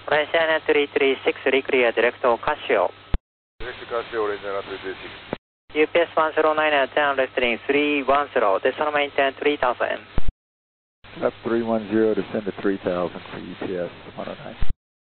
China 336, reclear, direct to Casio. Direct to Casio, China 336. UPS 109, turn left heading 310, decimal maintain 3000. Left 310, descend to 3000 for UPS 109.